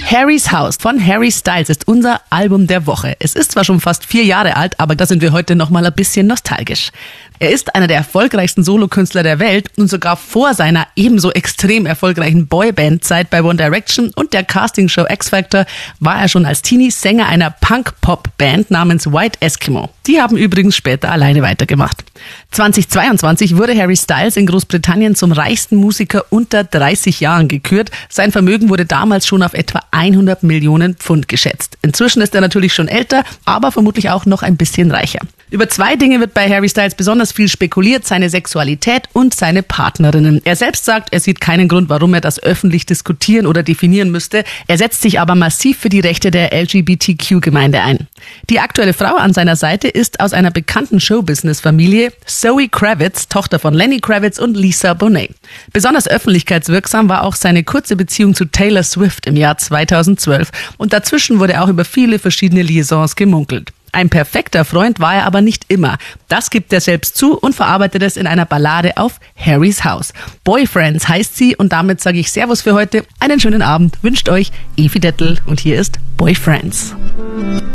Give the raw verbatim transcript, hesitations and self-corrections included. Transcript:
Harry's House von Harry Styles ist unser Album der Woche. Es ist zwar schon fast vier Jahre alt, aber da sind wir heute noch mal ein bisschen nostalgisch. Er ist einer der erfolgreichsten Solokünstler der Welt und sogar vor seiner ebenso extrem erfolgreichen Boyband-Zeit bei One Direction und der Castingshow X Factor war er schon als Teenie Sänger einer Punk-Pop-Band namens White Eskimo. Die haben übrigens später alleine weitergemacht. zweitausendzweiundzwanzig wurde Harry Styles in Großbritannien zum reichsten Musiker unter dreißig Jahren gekürt. Sein Vermögen wurde damals schon auf etwa hundert Millionen Pfund geschätzt. Inzwischen ist er natürlich schon älter, aber vermutlich auch noch ein bisschen reicher. Über zwei Dinge wird bei Harry Styles besonders viel spekuliert, seine Sexualität und seine Partnerinnen. Er selbst sagt, er sieht keinen Grund, warum er das öffentlich diskutieren oder definieren müsste. Er setzt sich aber massiv für die Rechte der L G B T Q-Gemeinde ein. Die aktuelle Frau an seiner Seite ist aus einer bekannten Showbusiness-Familie, Zoe Kravitz, Tochter von Lenny Kravitz und Lisa Bonet. Besonders öffentlichkeitswirksam war auch seine kurze Beziehung zu Taylor Swift im Jahr zweitausendzwölf und dazwischen wurde auch über viele verschiedene Liaisons gemunkelt. Ein perfekter Freund war er aber nicht immer. Das gibt er selbst zu und verarbeitet es in einer Ballade auf Harry's House. Boyfriends heißt sie und damit sage ich Servus für heute. Einen schönen Abend wünscht euch Evi Dettel und hier ist Boyfriends.